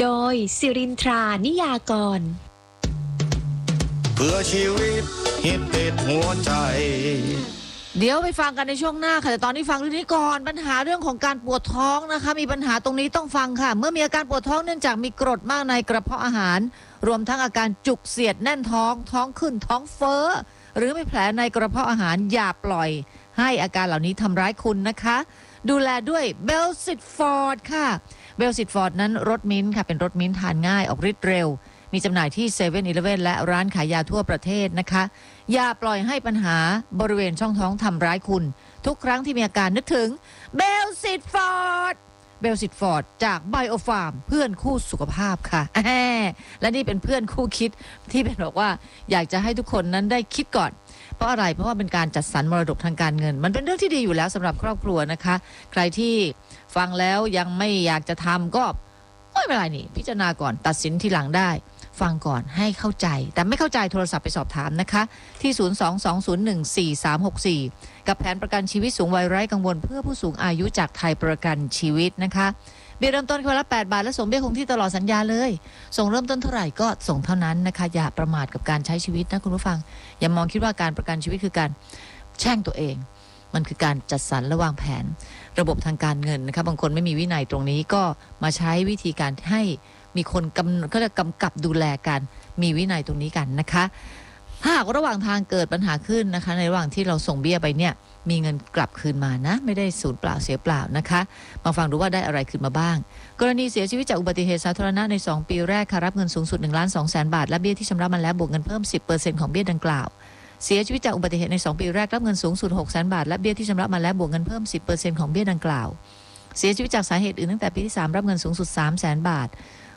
โดยสิรินทรานิยากรเพื่อชีวิตฮิตติดหัวใจเดี๋ยวไปฟังกันในช่วงหน้าค่ะแต่ตอนนี้ฟังเรื่องนี้ก่อนปัญหาเรื่องของการปวดท้องนะคะมีปัญหาตรงนี้ต้องฟังค่ะเมื่อมีอาการปวดท้องเนื่องจากมีกรดมากในกระเพาะอาหารรวมทั้งอาการจุกเสียดแน่นท้องท้องขึ้นท้องเฟ้อหรือมีแผลในกระเพาะอาหารอย่าปล่อยให้อาการเหล่านี้ทำร้ายคุณนะคะดูแลด้วยเบลซิตฟอร์ดค่ะเบลซิตฟอร์ดนั้นรสมิ้นท์ค่ะเป็นรสมิ้นท์ทานง่ายออกฤทธิ์เร็วมีจำหน่ายที่7-Eleven และร้านขายยาทั่วประเทศนะคะอย่าปล่อยให้ปัญหาบริเวณช่องท้องทำร้ายคุณทุกครั้งที่มีอาการนึกถึงเบลซิตฟอร์ดจากไบโอฟาร์มเพื่อนคู่สุขภาพค่ะและนี่เป็นเพื่อนคู่คิดที่เป็นบอกว่าอยากจะให้ทุกคนนั้นได้คิดก่อนเพราะอะไรเพราะว่าเป็นการจัดสรรมรดกทางการเงินมันเป็นเรื่องที่ดีอยู่แล้วสำหรับครอบครัวนะคะใครที่ฟังแล้วยังไม่อยากจะทำก็ไม่เป็นไรนี่พิจารณาก่อนตัดสินทีหลังได้ฟังก่อนให้เข้าใจแต่ไม่เข้าใจโทรศัพท์ไปสอบถามนะคะที่022014364กับแผนประกันชีวิตสูงวัยไร้กังวลเพื่อผู้สูงอายุจากไทยประกันชีวิตนะคะเบี้ยเริ่มต้นคนละ8 บาทและส่งเบี้ยคงที่ตลอดสัญญาเลยส่งเริ่มต้นเท่าไหร่ก็ส่งเท่านั้นนะคะอย่าประมาทกับการใช้ชีวิตนะคุณผู้ฟังอย่ามองคิดว่าการประกันชีวิตคือการแช่งตัวเองมันคือการจัดสรรและวางแผนระบบทางการเงินนะคะบางคนไม่มีวินัยตรงนี้ก็มาใช้วิธีการให้มีคนเขาจะกำกับดูแลกันมีวินัยตรงนี้กันนะคะถ้าหากระหว่างทางเกิดปัญหาขึ้นนะคะในระหว่างที่เราส่งเบี้ยไปเนี่ยมีเงินกลับคืนมานะไม่ได้สูญเปล่าเสียเปล่านะคะมาฟังดูว่าได้อะไรคืนมาบ้างกรณีเสียชีวิตจากอุบัติเหตุสาธารณะใน2ปีแรกค่ะรับเงินสูงสุด 1,200,000 บาทและเบี้ยที่ชำระมาแล้วบวกเงินเพิ่ม 10% ของเบี้ยดังกล่าวเสียชีวิตจากอุบัติเหตุใน2ปีแรกรับเงินสูงสุด 600,000 บาทและเบี้ยที่ชำระมาแล้วบวกเงินเพิ่ม 10% ของเบี้ยดังกล่าวเสียชีวิตจากสาเหตุอื่นตั้งแต่ปีที่3รับเงินสูงสุด 300,000 บาท